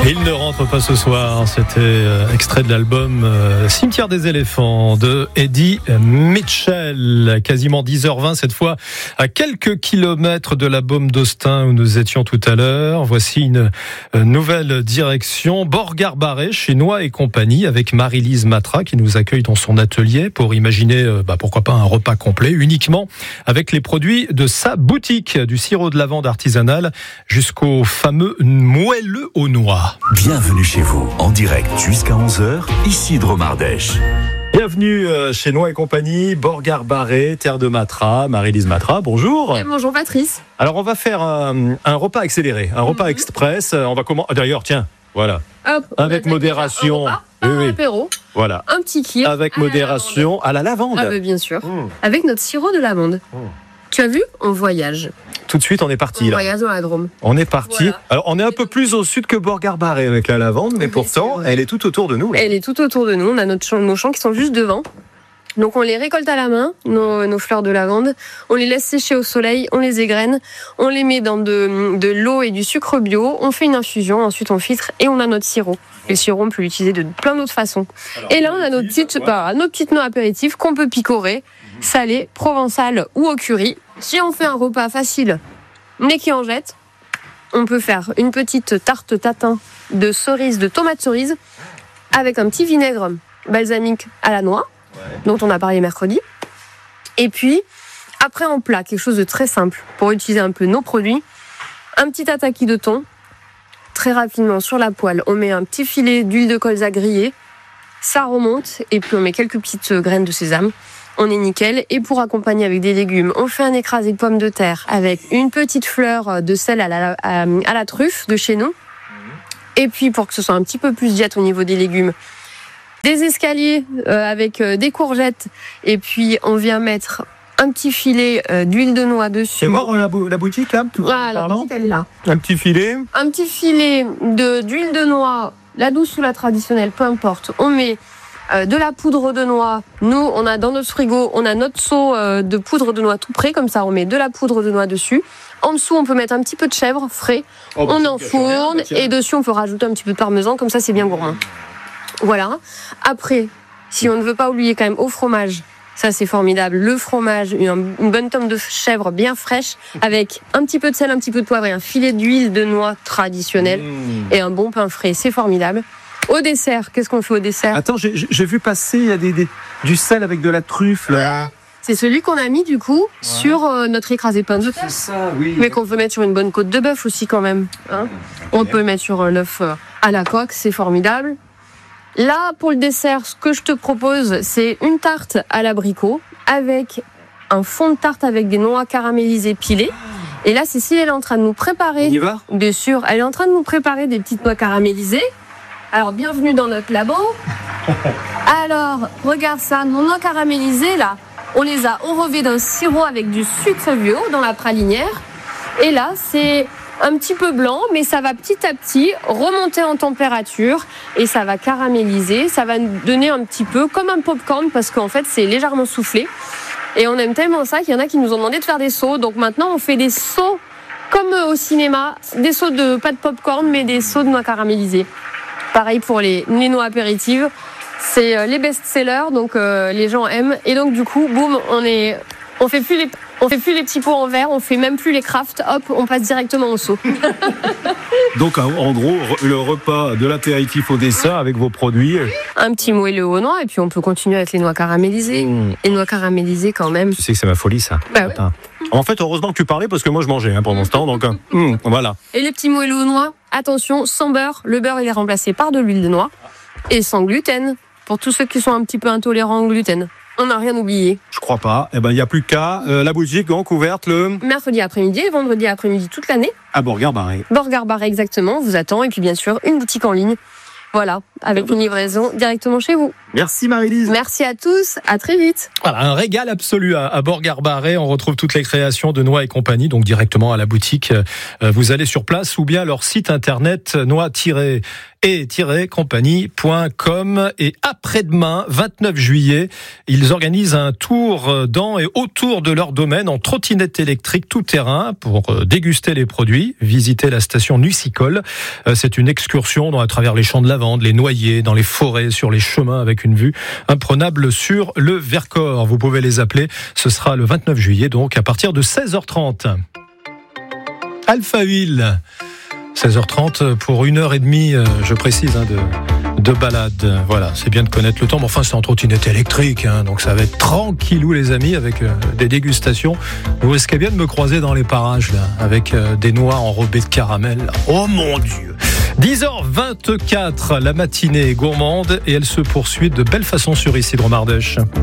Et il ne rentre pas ce soir. C'était extrait de l'album Cimetière des éléphants de Eddie Mitchell. Quasiment 10h20 cette fois, à quelques kilomètres de la Baume d'Austin où nous étions tout à l'heure. Voici une nouvelle direction, Borgard-Barré, chez Noix et compagnie, avec Marie-Lise Matra qui nous accueille dans son atelier pour imaginer, pourquoi pas un repas complet, uniquement avec les produits de sa boutique, du sirop de lavande artisanal jusqu'au fameux moelleux aux noix. Bienvenue chez vous, en direct jusqu'à 11h, ici Dromardèche. Bienvenue chez Noix et compagnie, Borgard-Barré, terre de Matra, Marie-Lise Matra, bonjour. Et bonjour Patrice. Alors on va faire un repas accéléré, un repas express. On va comment ? D'ailleurs, tiens, voilà. Hop, avec modération. Un apéro. Voilà. Un petit kir. Avec modération à la lavande. Ah bah bien sûr. Avec notre sirop de lavande. Tu as vu ? On voyage. Tout de suite, on est parti. On là. voyage dans la Drôme. On est parti. Voilà. Alors, on est un peu plus au sud que Borgard-Barré avec la lavande, mais pourtant, elle est tout autour de nous. Là. Elle est tout autour de nous. On a nos champs qui sont juste devant. Donc, on les récolte à la main, nos fleurs de lavande. On les laisse sécher au soleil, on les égrène. On les met dans de l'eau et du sucre bio. On fait une infusion, ensuite on filtre et on a notre sirop. Et le sirop, on peut l'utiliser de plein d'autres façons. Alors, et là, on a nos petites noix apéritives qu'on peut picorer, salées, provençales ou au curry. Si on fait un repas facile, mais qui en jette, on peut faire une petite tarte tatin de cerises, de tomates cerises, avec un petit vinaigre balsamique à la noix, dont on a parlé mercredi. Et puis, après en plat, quelque chose de très simple, pour utiliser un peu nos produits, un petit tataki de thon. Très rapidement, sur la poêle, on met un petit filet d'huile de colza grillée, ça remonte, et puis on met quelques petites graines de sésame. On est nickel. Et pour accompagner avec des légumes, on fait un écrasé de pommes de terre avec une petite fleur de sel à la truffe de chez nous. Et puis, pour que ce soit un petit peu plus diète au niveau des légumes, des escaliers avec des courgettes. Et puis, on vient mettre un petit filet d'huile de noix dessus. C'est mort la boutique là Voilà, la boutique, elle est là. Un petit filet. Un petit filet d'huile de noix, la douce ou la traditionnelle, peu importe. On met de la poudre de noix. Nous, on a dans notre frigo, on a notre seau de poudre de noix tout prêt, comme ça on met de la poudre de noix dessus. En dessous, on peut mettre un petit peu de chèvre frais. On enfourne et dessus, on peut rajouter un petit peu de parmesan, comme ça c'est bien gourmand. Voilà. Après, si on ne veut pas oublier quand même au fromage, ça c'est formidable, le fromage, une bonne tome de chèvre bien fraîche, avec un petit peu de sel, un petit peu de poivre et un filet d'huile de noix traditionnelle et un bon pain frais, c'est formidable. Au dessert, qu'est-ce qu'on fait au dessert ? Attends, j'ai vu passer, il y a du sel avec de la truffe là. C'est celui qu'on a mis du coup sur notre écrasé de pommes de terre. C'est ça, oui. Mais qu'on peut mettre sur une bonne côte de bœuf aussi quand même. Hein. On peut mettre sur l'œuf à la coque, c'est formidable. Là, pour le dessert, ce que je te propose, c'est une tarte à l'abricot avec un fond de tarte avec des noix caramélisées pilées. Et là, Cécile, elle est en train de nous préparer. On y va ? Bien sûr, elle est en train de nous préparer des petites noix caramélisées. Alors, bienvenue dans notre labo. Alors, regarde ça, nos noix caramélisées, là, on revêt d'un sirop avec du sucre bio dans la pralinière. Et là, c'est un petit peu blanc, mais ça va petit à petit remonter en température et ça va caraméliser. Ça va nous donner un petit peu comme un popcorn parce qu'en fait, c'est légèrement soufflé. Et on aime tellement ça qu'il y en a qui nous ont demandé de faire des seaux. Donc maintenant, on fait des seaux comme au cinéma, des seaux pas de popcorn, mais des seaux de noix caramélisées. Pareil pour les noix apéritives. C'est les best-sellers, donc les gens aiment. Et donc du coup, boum, on fait plus les petits pots en verre, on fait même plus les crafts. Hop, on passe directement au seau. Donc en gros, le repas de l'apéritif au dessert avec vos produits. Un petit moelleux aux noix et puis on peut continuer avec les noix caramélisées. Les noix caramélisées quand même. Tu sais que c'est ma folie ça. Bah ouais. En fait, heureusement que tu parlais parce que moi je mangeais pendant ce temps. Donc voilà. Et les petits moelleux aux noix, attention, sans beurre. Le beurre il est remplacé par de l'huile de noix et sans gluten. Pour tous ceux qui sont un petit peu intolérants au gluten. On n'a rien oublié. Je crois pas. Il n'y a plus qu'à. La boutique donc ouverte le mercredi après-midi et vendredi après-midi toute l'année. À Borgard-Barré. Borgard-Barré exactement, vous attend. Et puis bien sûr, une boutique en ligne. Voilà, avec une livraison directement chez vous. Merci Marie-Lise. Merci à tous, à très vite. Voilà, un régal absolu à Bourg-Garbarret. On retrouve toutes les créations de Noix et compagnie, donc directement à la boutique. Vous allez sur place ou bien leur site internet noix-et-compagnie.com. Et après-demain, 29 juillet, ils organisent un tour dans et autour de leur domaine en trottinette électrique tout terrain pour déguster les produits, visiter la station Nucicole. C'est une excursion à travers les champs de lavande, les noyers, dans les forêts, sur les chemins avec une vue imprenable sur le Vercors. Vous pouvez les appeler. Ce sera le 29 juillet, donc à partir de 16h30. Alphaville. 16h30 pour 1h30, je précise, de balade. Voilà, c'est bien de connaître le temps, mais enfin c'est en trottinette électrique, donc ça va être tranquillou les amis, avec des dégustations. Vous risquez bien de me croiser dans les parages là, avec des noix enrobées de caramel. Oh mon Dieu! 10h24, la matinée est gourmande et elle se poursuit de belle façon sur Isidre Mardèche.